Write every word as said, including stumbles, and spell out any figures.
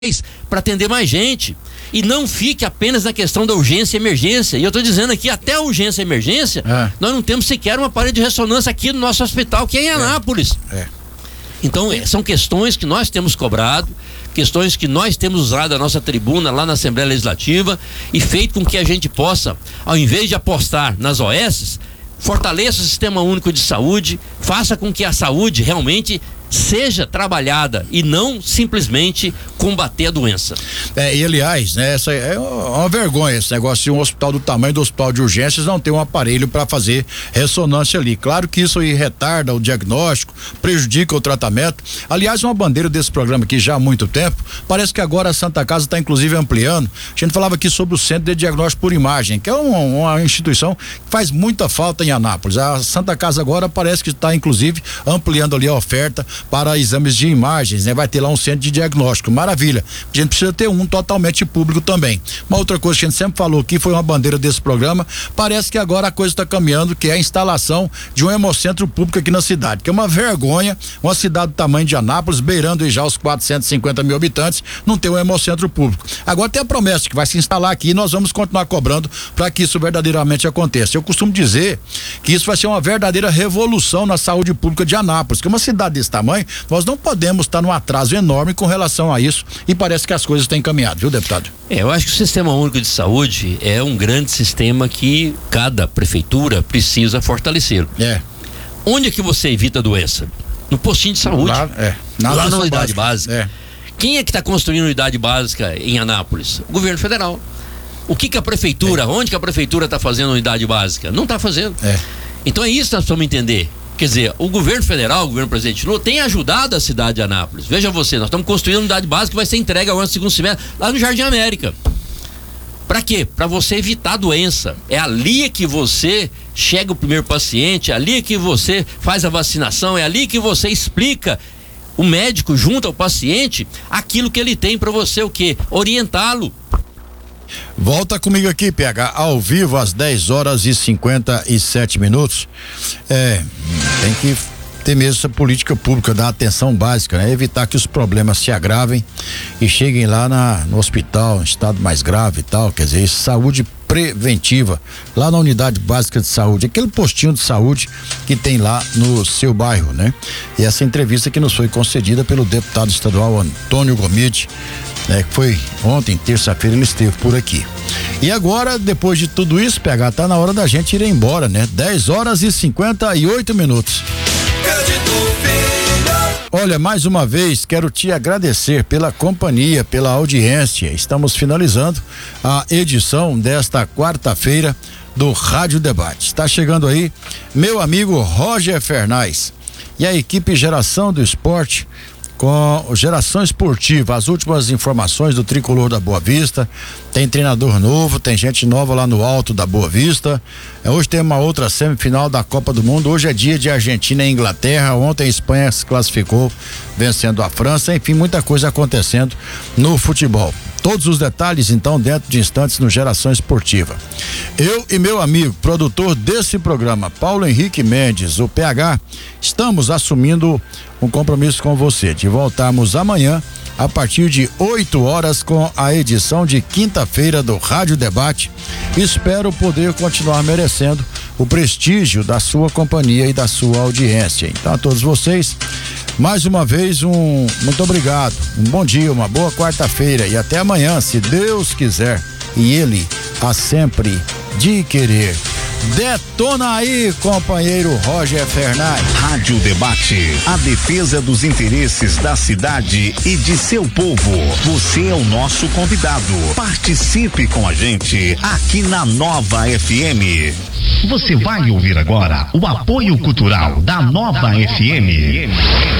para atender mais gente. E não fique apenas na questão da urgência e emergência. E eu estou dizendo aqui, até a urgência e emergência, é. nós não temos sequer uma parede de ressonância aqui no nosso hospital, que é em Anápolis. É. É. Então, são questões que nós temos cobrado, questões que nós temos usado a nossa tribuna lá na Assembleia Legislativa e feito com que a gente possa, ao invés de apostar nas O S, fortaleça o Sistema Único de Saúde, faça com que a saúde realmente seja trabalhada e não simplesmente combater a doença. É, e aliás, né, essa é uma vergonha esse negócio de um hospital do tamanho do hospital de urgências não ter um aparelho para fazer ressonância ali. Claro que isso aí retarda o diagnóstico, prejudica o tratamento. Aliás, uma bandeira desse programa aqui já há muito tempo, parece que agora a Santa Casa está inclusive ampliando. A gente falava aqui sobre o Centro de Diagnóstico por Imagem, que é uma, uma instituição que faz muita falta em Anápolis. A Santa Casa agora parece que está inclusive ampliando ali a oferta para exames de imagens, né? Vai ter lá um centro de diagnóstico, maravilha. A gente precisa ter um totalmente público também. Uma outra coisa que a gente sempre falou aqui, foi uma bandeira desse programa, parece que agora a coisa está caminhando, que é a instalação de um hemocentro público aqui na cidade, que é uma vergonha, uma cidade do tamanho de Anápolis, beirando já os quatrocentos e cinquenta mil habitantes, não ter um hemocentro público. Agora tem a promessa que vai se instalar aqui e nós vamos continuar cobrando para que isso verdadeiramente aconteça. Eu costumo dizer que isso vai ser uma verdadeira revolução na saúde pública de Anápolis, que uma cidade desse tamanho, nós não podemos estar num atraso enorme com relação a isso e parece que as coisas têm caminhado, viu, deputado? É, eu acho que o Sistema Único de Saúde é um grande sistema que cada prefeitura precisa fortalecer. É. Onde é que você evita a doença? No postinho de saúde. Lá, é. Na Lá na unidade básica. É. Quem é que está construindo unidade básica em Anápolis? O governo federal. O que que a prefeitura, é. onde que a prefeitura está fazendo unidade básica? Não está fazendo. É. Então é isso que nós precisamos entender. Quer dizer, o governo federal, o governo presidente Lula, tem ajudado a cidade de Anápolis. Veja você, nós estamos construindo uma unidade básica que vai ser entregue agora no segundo semestre, lá no Jardim América. Para quê? Para você evitar a doença. É ali que você chega o primeiro paciente, é ali que você faz a vacinação, é ali que você explica, o médico junto ao paciente, aquilo que ele tem para você, o quê? Orientá-lo. Volta comigo aqui, P H, ao vivo às dez horas e cinquenta e sete minutos. É, tem que ter mesmo essa política pública da atenção básica, né? Evitar que os problemas se agravem e cheguem lá na, no hospital, em estado mais grave e tal, quer dizer, saúde preventiva, lá na unidade básica de saúde, aquele postinho de saúde que tem lá no seu bairro, né? E essa entrevista que nos foi concedida pelo deputado estadual Antônio Gomide, né? Que foi ontem, terça-feira, ele esteve por aqui. E agora, depois de tudo isso, P H, tá na hora da gente ir embora, né? dez horas e cinquenta e oito minutos. Olha, mais uma vez quero te agradecer pela companhia, pela audiência. Estamos finalizando a edição desta quarta-feira do Rádio Debate. Está chegando aí meu amigo Roger Fernais e a equipe Geração do Esporte com Geração Esportiva, as últimas informações do Tricolor da Boa Vista. Tem treinador novo, tem gente nova lá no alto da Boa Vista. Hoje tem uma outra semifinal da Copa do Mundo. Hoje é dia de Argentina e Inglaterra. Ontem a Espanha se classificou vencendo a França. Enfim, muita coisa acontecendo no futebol. Todos os detalhes, então, dentro de instantes no Geração Esportiva. Eu e meu amigo, produtor desse programa, Paulo Henrique Mendes, o P H, estamos assumindo um compromisso com você de voltarmos amanhã a partir de oito horas com a edição de quinta-feira do Rádio Debate. Espero poder continuar merecendo o prestígio da sua companhia e da sua audiência. Então, a todos vocês, mais uma vez, um muito obrigado, um bom dia, uma boa quarta-feira e até amanhã, se Deus quiser e Ele há sempre de querer. Detona aí, companheiro Roger Fernais. Rádio Debate, a defesa dos interesses da cidade e de seu povo. Você é o nosso convidado. Participe com a gente aqui na Nova F M. Você vai ouvir agora o apoio cultural da Nova F M.